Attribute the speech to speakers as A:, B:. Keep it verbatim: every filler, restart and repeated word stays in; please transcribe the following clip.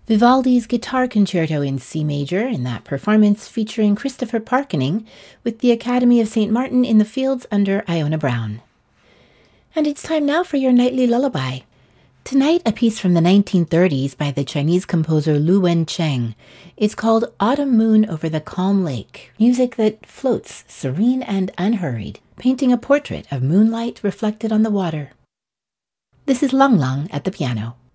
A: Vivaldi's Guitar Concerto in C major in that performance featuring Christopher Parkening with the Academy of Saint Martin in the Fields under Iona Brown. And it's time now for your nightly lullaby. Tonight, a piece from the nineteen thirties by the Chinese composer Lu Wencheng. It's called Autumn Moon Over the Calm Lake, music that floats serene and unhurried, painting a portrait of moonlight reflected on the water. This is Lang Lang at the piano.